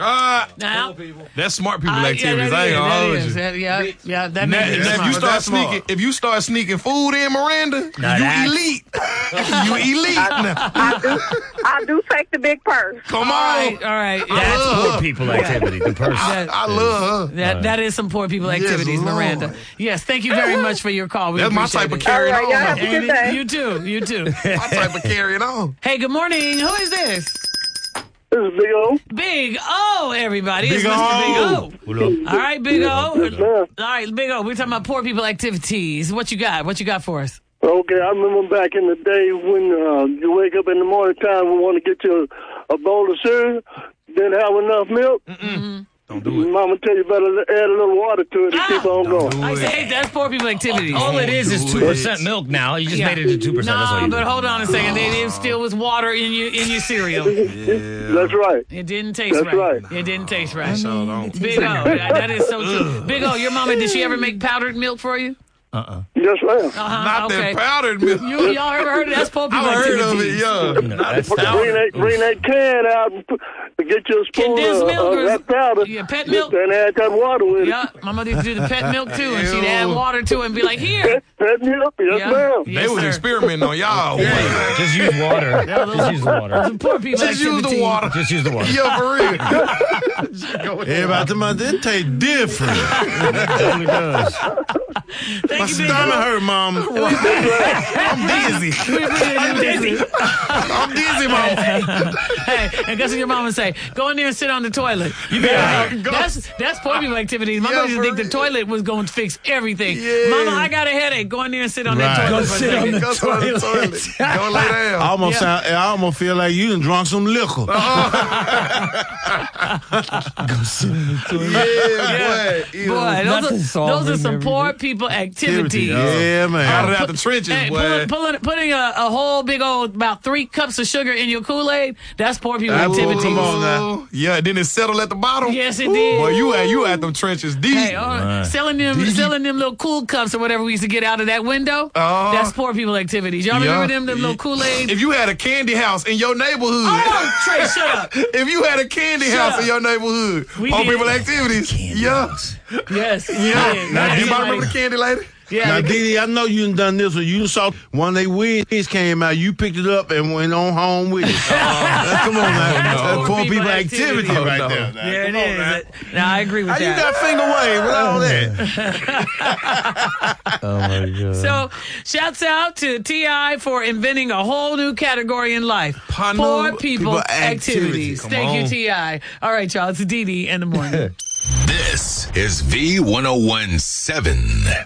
Now, that's smart people activities. I ain't gonna hold you. That makes Now, if you start sneaking food in, Miranda, you elite. You elite now. I do take the big purse. Come on. All right. That's poor people activity. The purse. I love her. That is some poor people activities, Miranda. Yes, thank you very much for your call. That's my type of carrying on. Y'all have a good day. You too. My type of carrying on. Hey, good morning. Who is this? This is Big O. Big O, everybody. It's Big Mr. Big O. All right, Big O. All right, Big O. We're talking about poor people activities. What you got? What you got for us? Okay, I remember back in the day when you wake up in the morning time and want to get you a bowl of cereal, didn't have enough milk. Don't do it. Mama tell you better add a little water to it and keep on going. I say that's poor people activities. All it is 2% milk now. You just made it to 2%. That's all you but hold on a second. It still was water in your cereal. That's right. It didn't taste That's right. It didn't taste right. Big O, that is so true. Big O, your mama, did she ever make powdered milk for you? Yes, ma'am. Not that powdered milk. Y'all ever heard of that? That's poor people I've heard activities. of it, Bring that can out and get you a spoon Condensed milk of that powder. Yeah, pet milk. And add that water with Yeah, my mother used to do the pet milk too, and she'd add water to it and be like, here. it. Pet milk? Yes, ma'am. They was experimenting on y'all. Just use water. Just use the water. Some poor people Just use the water. Just use the water. Yeah, for real. Everybody to my it taste different. It totally does. My stomach hurt, Mom. I'm dizzy. I'm dizzy, Mom. Hey, and guess what your mama say? Go in there and sit on the toilet. That's poor people activities. My mother used to think the toilet was going to fix everything. Yeah. Mama, I got a headache. Go in there and sit on that toilet. Go sit on the toilet. Go lay down. I almost feel like you done drunk some liquor. Go sit on the toilet. Boy, those are some poor people activities. Yeah, man. Out of the trenches, boy. Putting a whole big old about 3 cups of sugar in your Kool-Aid, that's poor people activities. Come on now. Yeah, then it settled at the bottom. Yes, it did. Boy, you at them trenches deep. Hey, selling them little cool cups or whatever we used to get out of that window. That's poor people activities. Y'all remember them little Kool-Aid? If you had a candy house in your neighborhood. Oh, Trey, shut up. If you had a candy house in your neighborhood, poor people activities. Yes. Now, anybody remember the candy lady? Yeah. Now, Didi, I know you done this one. You saw one of they wigs came out. You picked it up and went on home with it. Come on now. That's poor people activity right there. Now. Yeah, it is. Now, I agree with How that. you got finger wave with all that? Oh, my God. So, shouts out to T.I. for inventing a whole new category in life. Poor people activities. Thank you, T.I. All right, y'all. It's Didi in the morning. This is V1017.